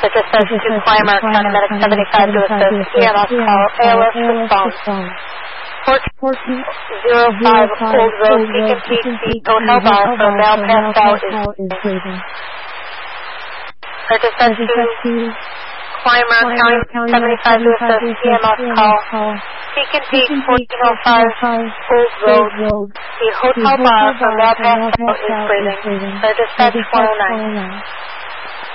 dispatch to Climber, County Medic 75 to assist EMS call, ALS response. 1405 Old Road, Beacon Peak, Hotel Bar for male passed out is breathing. Dispatch to Climber, County 75 to assist EMS call, Beacon Peak, 1405 Old Road, the Hotel Bar for male passed out is breathing. Dispatch 409.